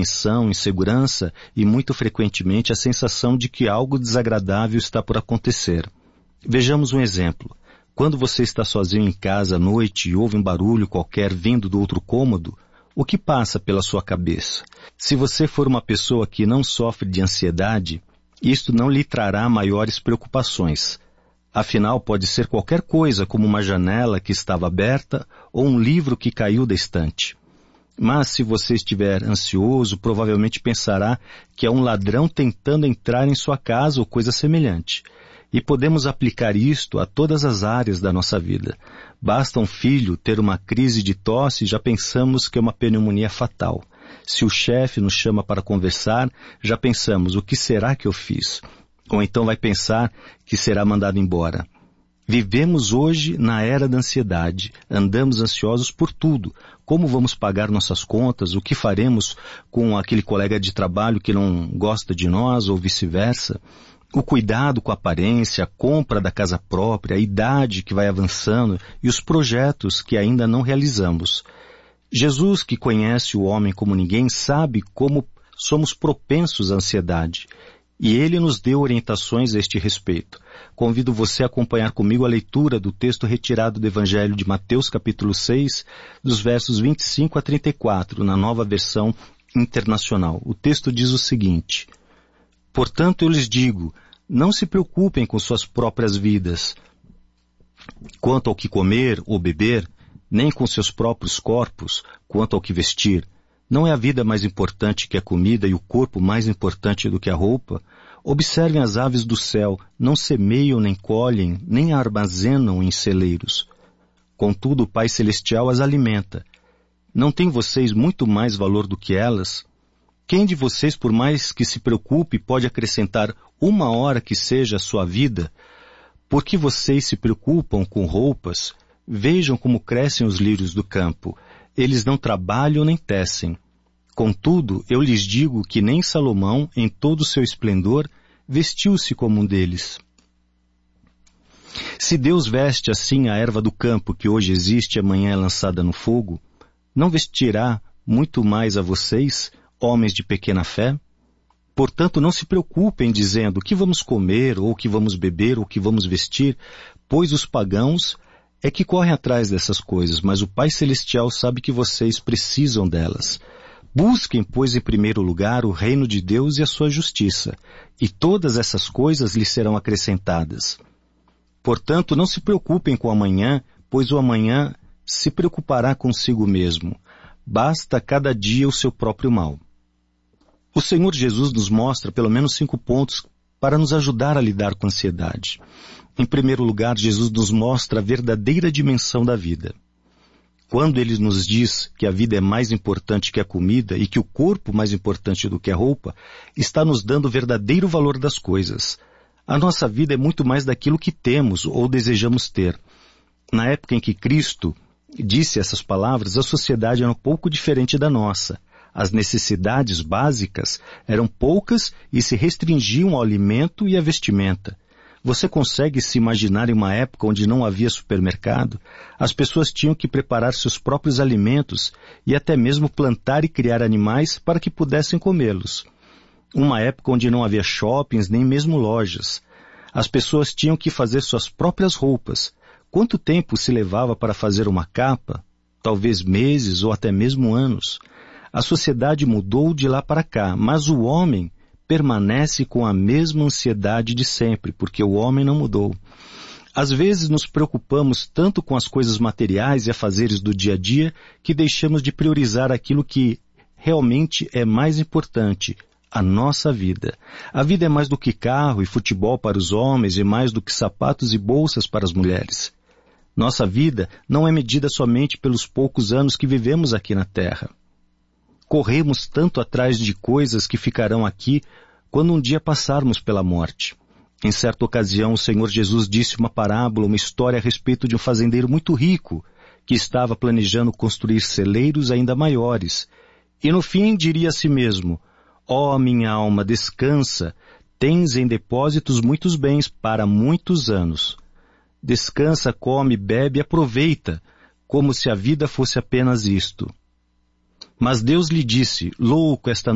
tensão, insegurança e, muito frequentemente, a sensação de que algo desagradável está por acontecer. Vejamos um exemplo. Quando você está sozinho em casa à noite e ouve um barulho qualquer vindo do outro cômodo, o que passa pela sua cabeça? Se você for uma pessoa que não sofre de ansiedade, isto não lhe trará maiores preocupações. Afinal, pode ser qualquer coisa, como uma janela que estava aberta ou um livro que caiu da estante. Mas se você estiver ansioso, provavelmente pensará que é um ladrão tentando entrar em sua casa ou coisa semelhante. E podemos aplicar isto a todas as áreas da nossa vida. Basta um filho ter uma crise de tosse e já pensamos que é uma pneumonia fatal. Se o chefe nos chama para conversar, já pensamos, o que será que eu fiz? Ou então vai pensar que será mandado embora. Vivemos hoje na era da ansiedade, andamos ansiosos por tudo. Como vamos pagar nossas contas, o que faremos com aquele colega de trabalho que não gosta de nós ou vice-versa? O cuidado com a aparência, a compra da casa própria, a idade que vai avançando e os projetos que ainda não realizamos. Jesus, que conhece o homem como ninguém, sabe como somos propensos à ansiedade. E ele nos deu orientações a este respeito. Convido você a acompanhar comigo a leitura do texto retirado do Evangelho de Mateus, capítulo 6, dos versos 25 a 34, na Nova Versão Internacional. O texto diz o seguinte: Portanto, eu lhes digo, não se preocupem com suas próprias vidas, quanto ao que comer ou beber, nem com seus próprios corpos, quanto ao que vestir. Não é a vida mais importante que a comida e o corpo mais importante do que a roupa? Observem as aves do céu, não semeiam, nem colhem, nem armazenam em celeiros. Contudo, o Pai Celestial as alimenta. Não têm vocês muito mais valor do que elas? Quem de vocês, por mais que se preocupe, pode acrescentar uma hora que seja a sua vida? Por que vocês se preocupam com roupas? Vejam como crescem os lírios do campo. Eles não trabalham nem tecem. Contudo, eu lhes digo que nem Salomão, em todo o seu esplendor, vestiu-se como um deles. Se Deus veste assim a erva do campo que hoje existe e amanhã é lançada no fogo, não vestirá muito mais a vocês, homens de pequena fé? Portanto, não se preocupem dizendo o que vamos comer, ou o que vamos beber, ou o que vamos vestir, pois os pagãos é que correm atrás dessas coisas, mas o Pai Celestial sabe que vocês precisam delas. Busquem, pois, em primeiro lugar o reino de Deus e a sua justiça, e todas essas coisas lhes serão acrescentadas. Portanto, não se preocupem com o amanhã, pois o amanhã se preocupará consigo mesmo. Basta cada dia o seu próprio mal. O Senhor Jesus nos mostra pelo menos 5 pontos para nos ajudar a lidar com a ansiedade. Em primeiro lugar, Jesus nos mostra a verdadeira dimensão da vida. Quando Ele nos diz que a vida é mais importante que a comida e que o corpo mais importante do que a roupa, está nos dando o verdadeiro valor das coisas. A nossa vida é muito mais daquilo que temos ou desejamos ter. Na época em que Cristo disse essas palavras, a sociedade era um pouco diferente da nossa. As necessidades básicas eram poucas e se restringiam ao alimento e à vestimenta. Você consegue se imaginar em uma época onde não havia supermercado? As pessoas tinham que preparar seus próprios alimentos e até mesmo plantar e criar animais para que pudessem comê-los. Uma época onde não havia shoppings nem mesmo lojas. As pessoas tinham que fazer suas próprias roupas. Quanto tempo se levava para fazer uma capa? Talvez meses ou até mesmo anos. A sociedade mudou de lá para cá, mas o homem permanece com a mesma ansiedade de sempre, porque o homem não mudou. Às vezes nos preocupamos tanto com as coisas materiais e afazeres do dia a dia que deixamos de priorizar aquilo que realmente é mais importante, a nossa vida. A vida é mais do que carro e futebol para os homens e mais do que sapatos e bolsas para as mulheres. Nossa vida não é medida somente pelos poucos anos que vivemos aqui na Terra. Corremos tanto atrás de coisas que ficarão aqui quando um dia passarmos pela morte. Em certa ocasião, o Senhor Jesus disse uma parábola, uma história a respeito de um fazendeiro muito rico que estava planejando construir celeiros ainda maiores. E no fim diria a si mesmo: ó, minha alma, descansa, tens em depósitos muitos bens para muitos anos. Descansa, come, bebe e aproveita, como se a vida fosse apenas isto. Mas Deus lhe disse: louco, esta